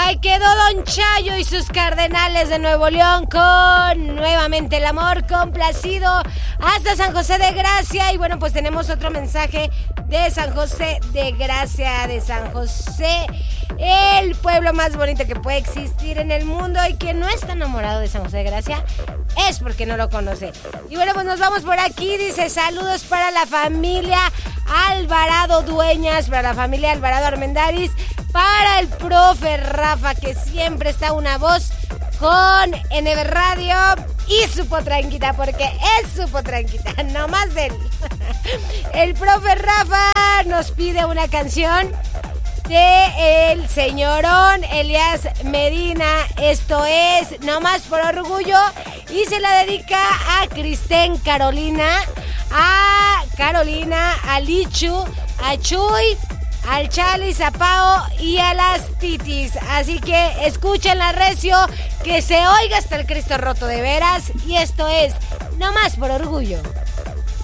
Ahí quedó Don Chayo y sus Cardenales de Nuevo León con Nuevamente el Amor, complacido hasta San José de Gracia. Y bueno, pues tenemos otro mensaje de San José de Gracia, de San José, el pueblo más bonito que puede existir en el mundo, y quien no está enamorado de San José de Gracia es porque no lo conoce. Y bueno, pues nos vamos por aquí. Dice: saludos para la familia Alvarado Dueñas, para la familia Alvarado Armendáriz, para el profe Rafa, que siempre está una voz con NB Radio, y su potranquita, porque es su potranquita, no más de él. El profe Rafa nos pide una canción de el señorón Elías Medina. Esto es No Más por Orgullo, y se la dedica a Cristén Carolina, a Lichu, a Chuy, al Chalis, a Pao y a las Titis. Así que escúchenla recio, que se oiga hasta el Cristo roto de veras. Y esto es No Más por Orgullo.